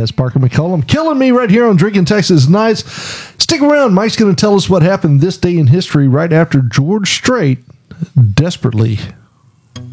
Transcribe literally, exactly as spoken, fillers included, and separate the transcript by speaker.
Speaker 1: That's Parker McCollum killing me right here on Drinking Texas Nights. Stick around. Mike's going to tell us what happened this day in history right after George Strait desperately